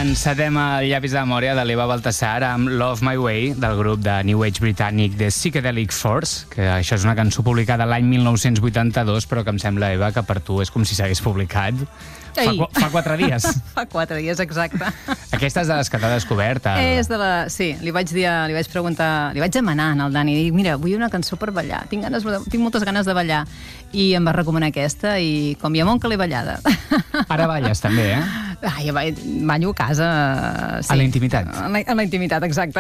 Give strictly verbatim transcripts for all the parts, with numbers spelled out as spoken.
Encetem el llapis de memòria de l'Eva Baltasar amb Love My Way, del grup de New Age britànic The Psychedelic Force, que això és una cançó publicada l'any mil nou-cents vuitanta-dos, però que em sembla, Eva, que per tu és com si s'hagués publicat fa, fa quatre dies. Fa quatre dies, exacte. Aquesta és de les que t'ha descobert. El... És de la... Sí, li vaig dir, li vaig preguntar, li vaig demanar al Dani, dic, mira, vull una cançó per ballar, tinc, ganes, tinc moltes ganes de ballar, i em va recomanar aquesta, i com hi ha molt que l'he ballada. Ara balles, també, eh? Ai, ballo a casa... Sí. A la intimitat. A la, a la intimitat, exacte.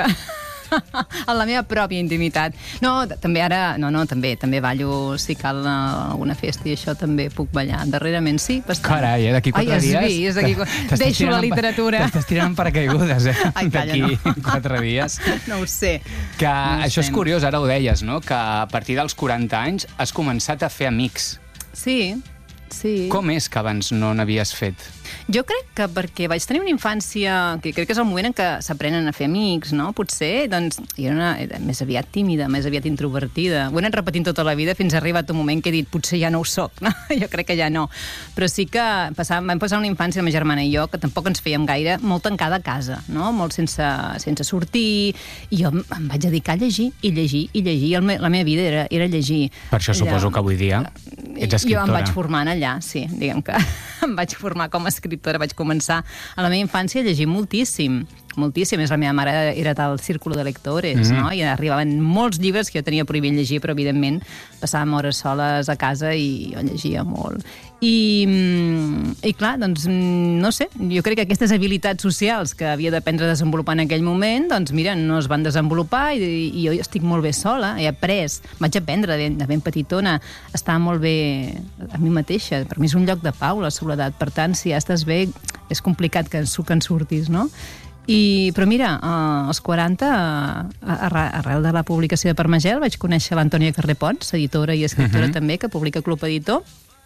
A la meva pròpia intimitat. No, també ara... No, no, també també ballo, si cal alguna festa i això també puc ballar. Darrerament sí, bastant. Carai, eh? D'aquí quatre Ai, dies... Ai, has vist, deixo la literatura. T'estàs tirant per caigudes, eh? Ai, calla, no. D'aquí quatre dies. No ho sé. Que no això sé. És curiós, ara ho deies, no? Que a partir dels quaranta anys has començat a fer amics. Sí, sí. Com és que abans no n'havies fet? Jo crec que perquè vaig tenir una infància, que crec que és el moment en què s'aprenen a fer amics, no? Potser, doncs, jo era, una, era més aviat tímida, més aviat introvertida. Ho he anat repetint tota la vida fins a arribat un moment que he dit, potser ja no ho soc, no? Jo crec que ja no. Però sí que passava, vam passar una infància, la meva germana i jo, que tampoc ens fèiem gaire, molt tancada a casa, no? Molt sense, sense sortir, i jo em vaig dedicar a llegir, i llegir, i llegir. El me, la meva vida era, era llegir. Per això suposo que avui dia ets escriptora. Jo em vaig formant allà, sí, diguem que em vaig formar com a escriptora, vaig començar a la meva infància a llegir moltíssim, moltíssim. La meva mare era del círculo de lectores, mm-hmm. no? I arribaven molts llibres que jo tenia prohibit llegir, però evidentment passàvem hores soles a casa i jo llegia molt. I, i clar, doncs, no sé, jo crec que aquestes habilitats socials que havia d'aprendre a desenvolupar en aquell moment, doncs mira, no es van desenvolupar i, i jo estic molt bé sola, he après, vaig aprendre de, de ben petitona, estar molt bé a mi mateixa, per mi és un lloc de pau, la soledat, per tant, si ja estàs bé, és complicat que, que en surtis, no? I, però mira, eh, als quaranta, arrel de la publicació de Permagel, vaig conèixer l'Antònia Carré Pons, editora i escriptora uh-huh. també, que publica Club Editor,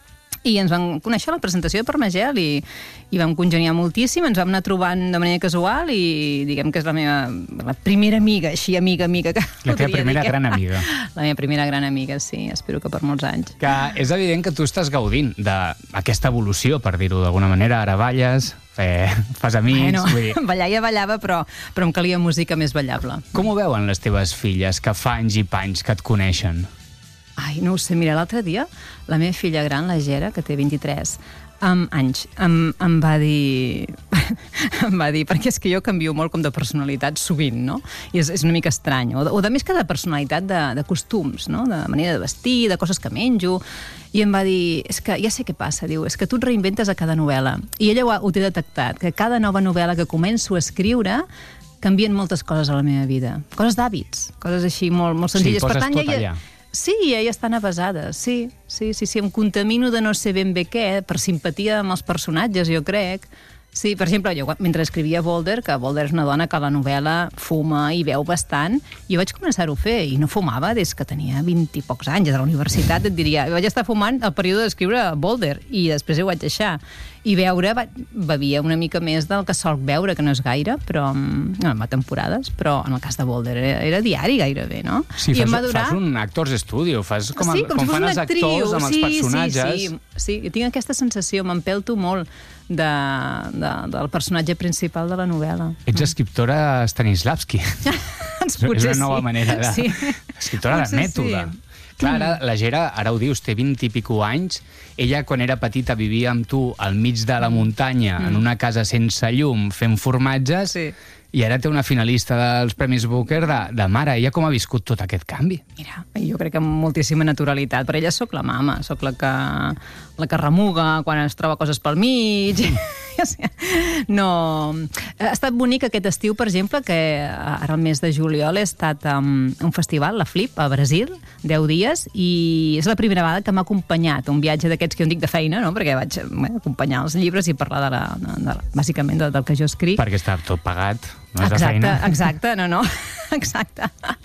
i ens vam conèixer a la presentació de Permagel i, i vam congeniar moltíssim, ens vam anar trobant de manera casual i diguem que és la meva la primera amiga, així amiga, amiga que la teva primera gran amiga. La meva primera gran amiga, sí, espero que per molts anys. Que és evident que tu estàs gaudint d'aquesta evolució, per dir-ho d'alguna manera, ara balles, eh, fas amics... Bueno, vull dir... ballar ja ballava, però, però em calia música més ballable. Com ho veuen les teves filles, que fa anys i panys que et coneixen? Ai, no ho sé, mira, l'altre dia la meva filla gran, la Gera, que té vint-i-tres um, anys, em, em va dir... em va dir, perquè és que jo canvio molt com de personalitat sovint, no? I és, és una mica estrany. O de, o de més que de personalitat, de, de costums, no? De manera de vestir, de coses que menjo. I em va dir, és que ja sé què passa, diu, és que tu et reinventes a cada novel·la. I ella ho, ho té detectat, que cada nova novel·la que començo a escriure canvien moltes coses a la meva vida. Coses d'hàbits, coses així molt, molt senzilles. Sí, poses per tant, tot ja, allà. Sí, ja hi estan avasades, sí, sí, sí, sí, em contamino de no sé ben bé què, per simpatia amb els personatges, jo crec. Sí, per exemple, jo mentre escrivia Boulder, que Boulder és una dona que a la novel·la fuma i beu bastant, jo vaig començar-ho a fer, i no fumava des que tenia vint i pocs anys, a la universitat, et diria, vaig estar fumant el període d'escriure Boulder, i després ho vaig deixar. I beure, bevia una mica més del que sol beure, que no és gaire, però no, va temporades, però en el cas de Boulder era, era diari gairebé, no? Sí, I fas, em va durar... fas un actors studio, fas com, sí, com, com si fan els actriu. actors amb sí, els personatges. Sí, sí, sí, jo tinc aquesta sensació, m'empelto molt de, de, del personatge principal de la novel·la. Ets escriptora Stanislavski. Potser és una nova sí. manera de... Sí. Escriptora de mètode. Sí. Clar, ara, la Gera, ara ho dius, té vint i pico anys. Ella, quan era petita, vivia amb tu al mig de la muntanya, mm. en una casa sense llum, fent formatges, sí. I ara té una finalista dels Premis Booker de, de mare. Ella com ha viscut tot aquest canvi? Mira, jo crec que amb moltíssima naturalitat. Per ella sóc la mama, sóc la que, la que remuga quan es troba coses pel mig. No... Ha estat bonic aquest estiu, per exemple, que ara el mes de juliol he estat a un festival, la Flip, a Brasil, deu dies, i és la primera vegada que m'ha acompanyat un viatge d'aquests que jo en dic de feina, no? Perquè vaig bé, acompanyar els llibres i parlar de la, de, de, bàsicament de, del que jo escric. Perquè està tot pagat. No és exacte, de feina. exacte, no, no, exacte.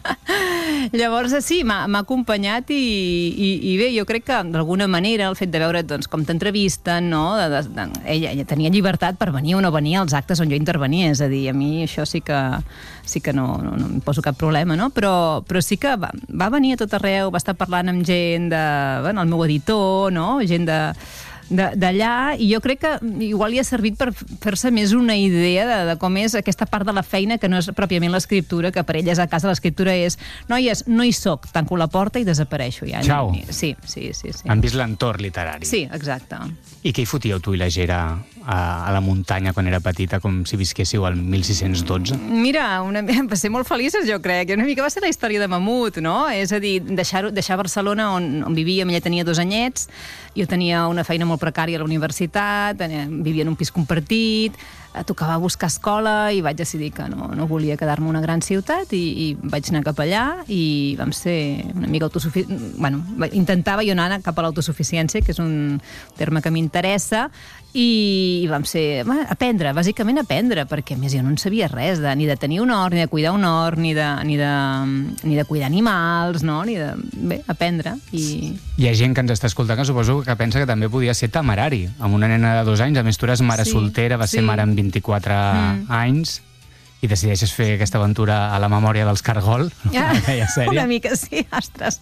Llavors, sí, m'ha acompanyat i, i, i bé, jo crec que d'alguna manera el fet de veure doncs, com t'entrevisten, no? De, de, de, ella, ella tenia llibertat per venir o no venir als actes on jo intervenia, és a dir, a mi això sí que, sí que no, no, no em poso cap problema, no? Però, però sí que va, va venir a tot arreu, va estar parlant amb gent de, bueno, el meu editor, no? Gent de d'allà, i jo crec que igual li ha servit per fer-se més una idea de, de com és aquesta part de la feina que no és pròpiament l'escriptura, que per elles a casa l'escriptura és noies, no hi soc, tanco la porta i desapareixo ja. Ciao. Sí, sí, sí, sí. Han vist l'entorn literari. Sí, exacte. I què hi fotíeu tu i la Gera a, a la muntanya quan era petita, com si visquéssiu al mil sis-cents dotze? Mira, una, va ser molt felices, jo crec. Una mica va ser la història de Mamut, no? És a dir, deixar, deixar Barcelona, on, on vivíem, ella tenia dos anyets, jo tenia una feina molt precària a la universitat, vivia en un pis compartit, tocava buscar escola i vaig decidir que no, no volia quedar-me a una gran ciutat i, i vaig anar cap allà i vam ser una mica autosuficients. Bueno, intentava jo anar cap a l'autosuficiència, que és un terme que m'interessa, i vam ser, bueno, aprendre, bàsicament aprendre, perquè a més jo no en sabia res, de, ni de tenir un hort, ni de cuidar un hort, ni de, ni de, ni de cuidar animals, no? Ni de, bé, aprendre. I... Hi ha gent que ens està escoltant que suposo que pensa que també podia ser temerari, amb una nena de dos anys, a més tu eres mare sí, soltera, vas sí. ser mare amb vint-i-quatre mm. anys, i decideixes fer aquesta aventura a la memòria dels Cargol, ja, sèrie. Una mica, sí, ostres.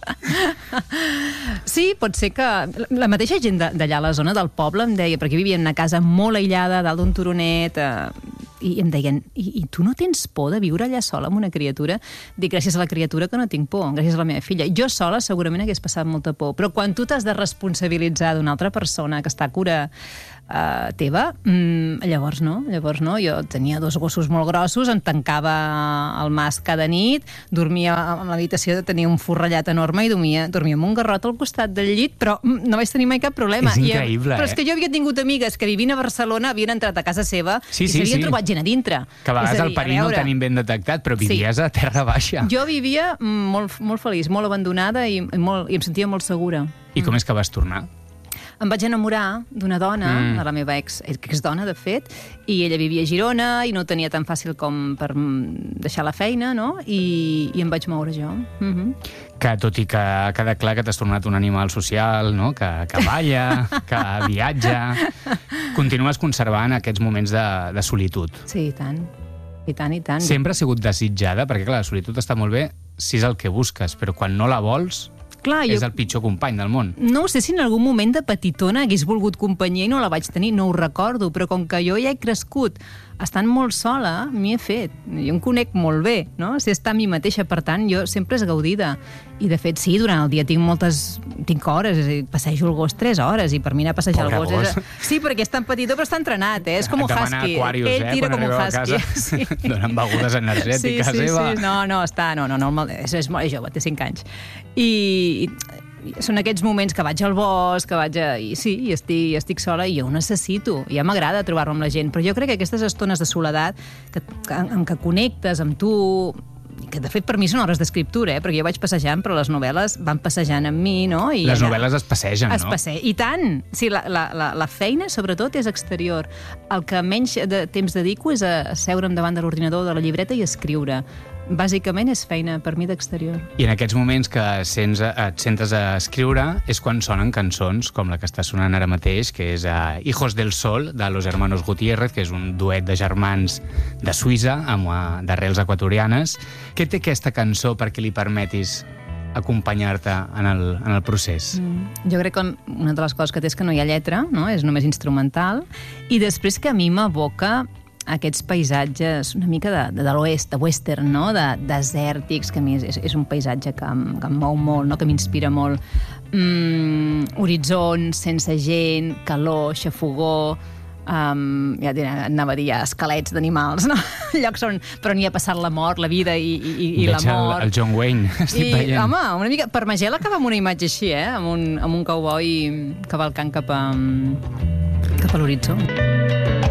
Sí, pot ser que... La mateixa gent d'allà a la zona del poble em deia, perquè vivia en una casa molt aïllada, dalt d'un turonet, eh, i em deien, I, i tu no tens por de viure allà sola amb una criatura? Dic, gràcies a la criatura que no tinc por, gràcies a la meva filla. Jo sola segurament hagués passat molta por, però quan tu t'has de responsabilitzar d'una altra persona que està a cura uh, teva, mm, llavors no, llavors no. Jo tenia dos gossos molt grossos, em tancava al mas cada nit, dormia a l'habitació, tenia un forrellat enorme i dormia, dormia amb un garrot al costat del llit, però no vaig tenir mai cap problema. És increïble, I, però és eh? que jo havia tingut amigues que vivint a Barcelona havien entrat a casa seva sí, i sí, s'havien sí. trobat gent a dintre. Que a vegades dir, el perill no el tenim ben detectat, però vivies sí. a terra baixa. Jo vivia molt, molt feliç, molt abandonada i, i, molt, i em sentia molt segura. I com és que vas tornar? Em vaig enamorar d'una dona, mm. de la meva ex, ex-dona, de fet, i ella vivia a Girona i no ho tenia tan fàcil com per deixar la feina, no? I, i em vaig moure jo. Mm-hmm. Que tot i que ha quedat clar que t'has tornat un animal social, no? que, que balla, que viatja, continues conservant aquests moments de, de solitud. Sí, i tant. I tant, i tant. Sempre ha sigut desitjada, perquè clar, la solitud està molt bé si és el que busques, però quan no la vols... Clar, és jo... el pitjor company del món. No sé si en algun moment de petitona hagués volgut companyia i no la vaig tenir, no ho recordo, però com que jo ja he crescut estant molt sola, m'hi he fet. Jo em conec molt bé, no? Sé estar a mi mateixa, per tant, jo sempre és gaudida. I, de fet, sí, durant el dia tinc moltes... tinc hores, és a dir, passejo el gos tres hores, i per mi anar a passejar Pobre el gos... gos. És... Sí, perquè és tan petitó, però està entrenat, eh? És com un husky. Aquarius, Ell tira eh? com un husky. Sí. Donen begudes energètiques, sí, sí, Eva. Sí, no, no, està... No, no, no, és, és molt jove, té cinc anys. I... són aquests moments que vaig al bosc, que vaig a... I sí, i estic, estic sola i jo ho necessito. Ja m'agrada trobar-me amb la gent, però jo crec que aquestes estones de soledat que, que, en què connectes amb tu, que de fet per mi són hores d'escriptura, eh? Perquè jo vaig passejant, però les novel·les van passejant amb mi, no? I les allà... novel·les es passegen, es no? Passe... I tant! Sí, la, la, la, la feina, sobretot, és exterior. El que menys de temps dedico és a seure'm davant de l'ordinador, de la llibreta i escriure. Bàsicament és feina, per mi, d'exterior. I en aquests moments que sents, et sentes a escriure és quan sonen cançons, com la que està sonant ara mateix, que és uh, Hijos del Sol, de Los Hermanos Gutiérrez, que és un duet de germans de Suïssa, amb uh, d'arrels equatorianes. Què té aquesta cançó perquè li permetis acompanyar-te en el, en el procés? Mm. Jo crec que una de les coses que té és que no hi ha lletra, no? És només instrumental, i després que a mi m'evoca aquests paisatges una mica de, de, de l'oest, de western, no? De desèrtics, que a mi és, és un paisatge que em, que em mou molt, no? Que m'inspira molt. Mm, horitzons, sense gent, calor, xafogor, um, ja anava a dir ja, esquelets d'animals, no? Llocs on, però n'hi ha passat la mort, la vida i, i, i la mort. El, el John Wayne, estic I, veient. Home, una mica... Per Magel acaba amb una imatge així, eh? Amb un, amb un cowboy cavalcant cap a, cap a l'horitzó.